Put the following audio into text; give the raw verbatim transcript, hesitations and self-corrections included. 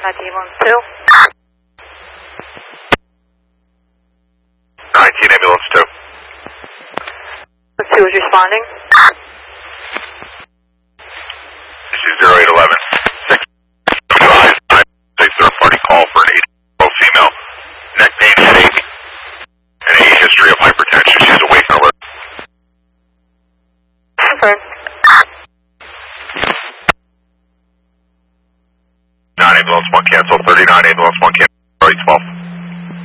nineteen ambulance two. nineteen ambulance two. two is responding. This is zero eight eleven. six. A third party call for an eight-year-old female. Neck pain, headache, and a history of hypertension. She's awake and alert. Confirm. nine ambulance one cancel. thirty-nine ambulance one cancel. twelve.